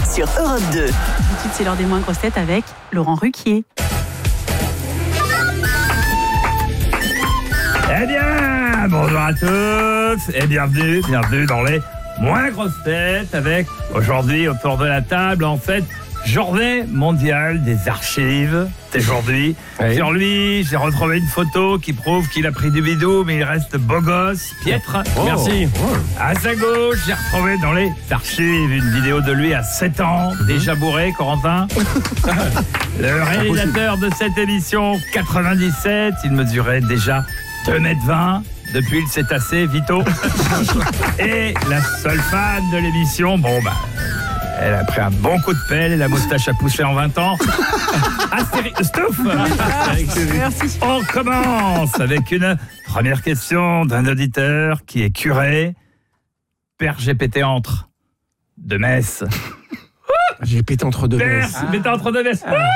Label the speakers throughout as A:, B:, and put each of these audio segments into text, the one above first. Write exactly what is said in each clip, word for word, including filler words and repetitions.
A: sur Europe deux.
B: Tout de suite, c'est l'heure des moins grosses têtes avec Laurent Ruquier.
C: Eh bien, bonjour à tous et bienvenue, bienvenue dans les moins grosses têtes avec aujourd'hui autour de la table, en fait, journée mondiale des archives. C'est aujourd'hui. Oui. Sur lui, j'ai retrouvé une photo qui prouve qu'il a pris du bidou, mais il reste beau gosse, piètre.
D: Oh. Merci.
C: Oh. À sa gauche, j'ai retrouvé dans les archives une vidéo de lui à sept ans, mm-hmm. déjà bourré, Corentin. Le réalisateur de cette émission, quatre-vingt-dix-sept, il mesurait déjà deux mètres vingt. Depuis le cétacé, Vito. Et la seule fan de l'émission, bon bah, elle a pris un bon coup de pelle et la moustache a poussé en vingt ans. Astéri... Stouff.
B: Merci.
C: On commence avec une première question d'un auditeur qui est curé. Père, j'ai pété entre deux messes.
D: J'ai pété entre deux
C: Père,
D: messes.
C: j'ai pété entre deux messes. Ah.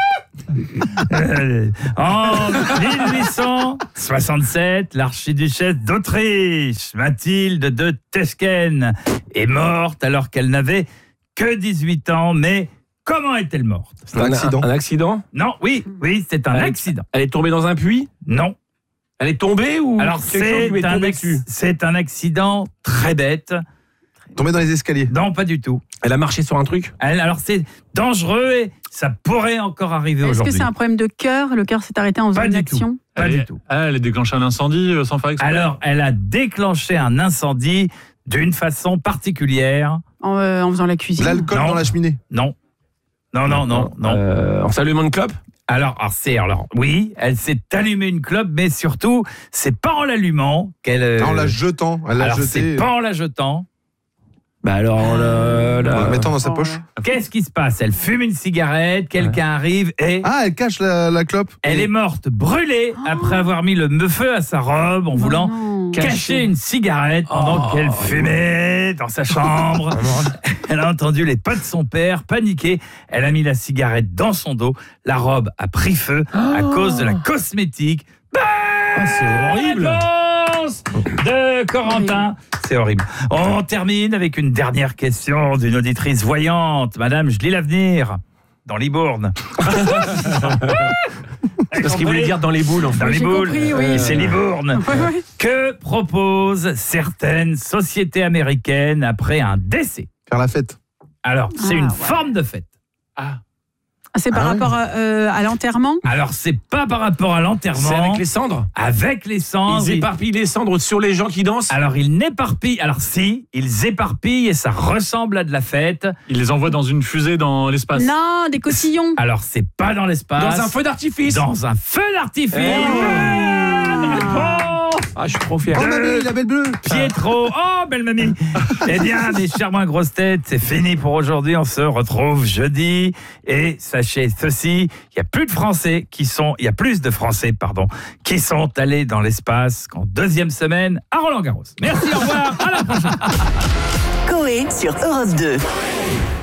C: En dix-huit cent soixante-sept, l'archiduchesse d'Autriche, Mathilde de Teschen, est morte alors qu'elle n'avait que dix-huit ans. Mais comment est-elle morte ?
D: C'est un accident. Un accident ?
C: Non, oui, oui, c'est un
D: elle
C: accident.
D: Elle est tombée dans un puits ?
C: Non.
D: Elle est tombée ou
C: alors c'est un, ex- c'est un accident très bête.
E: Tombée dans les escaliers ?
C: Non, pas du tout.
D: Elle a marché sur un truc ?
C: Elle, alors c'est dangereux et ça pourrait encore arriver
B: Est-ce
C: aujourd'hui.
B: Est-ce que c'est un problème de cœur ? Le cœur s'est arrêté en faisant une action ?
C: Pas
F: elle
C: du
F: est,
C: tout.
F: Elle a déclenché un incendie sans faire exprès.
C: Alors, elle a déclenché un incendie d'une façon particulière.
B: En, euh, en faisant la cuisine ?
E: L'alcool
C: non.
E: dans la cheminée ?
C: Non. Non, non, non, non.
D: Euh, en s'allumant une clope ?
C: Alors, alors, c'est, alors, oui, elle s'est allumée une clope, mais surtout, c'est pas en l'allumant qu'elle... Euh...
E: En la jetant, elle l'a
C: alors,
E: jetée.
C: c'est pas en la jetant.
D: Bah alors, la, la...
E: En la mettant dans sa poche.
C: Qu'est-ce qui se passe ? Elle fume une cigarette, quelqu'un arrive et...
E: Ah, elle cache la, la clope.
C: Elle est morte brûlée oh. après avoir mis le feu à sa robe en voulant non. cacher Caché. une cigarette pendant oh. qu'elle fumait dans sa chambre. Elle a entendu les pas de son père paniquer. Elle a mis la cigarette dans son dos. La robe a pris feu oh. à cause de la cosmétique. Bah
D: oh, c'est horrible.
C: De Corentin. C'est horrible. On termine avec une dernière question d'une auditrice voyante. Madame, je lis l'avenir. Dans Libourne.
D: C'est parce qu'il voulait dire dans les boules. En fait.
C: Dans les
B: J'ai
C: boules.
B: Compris, oui.
C: euh, c'est Libourne.
B: Ouais, ouais.
C: Que proposent certaines sociétés américaines après un décès ?
E: Faire la fête.
C: Alors, c'est
B: ah,
C: une
B: ouais.
C: forme de fête.
F: Ah.
B: C'est par
E: ah,
B: rapport à, euh, à l'enterrement ?
C: Alors, c'est pas par rapport à l'enterrement.
D: C'est avec les cendres ?
C: Avec les cendres.
D: Ils éparpillent les cendres sur les gens qui dansent ?
C: Alors, ils n'éparpillent. Alors, si, ils éparpillent et ça ressemble à de la fête.
F: Ils les envoient dans une fusée dans l'espace.
B: Non, des cotillons.
C: Alors, c'est pas dans l'espace.
D: Dans un feu d'artifice.
C: Dans un feu d'artifice.
D: Oh. Ah, je suis trop fier.
E: Oh, mamie, la belle bleue.
C: Pietro. Oh, belle mamie. Eh bien, mes chers moins grosses têtes, c'est fini pour aujourd'hui. On se retrouve jeudi. Et sachez ceci, il y a plus de Français qui sont, il y a plus de Français, pardon, qui sont allés dans l'espace qu'en deuxième semaine à Roland-Garros. Merci, au revoir, à la prochaine.
A: Coé sur Europe deux.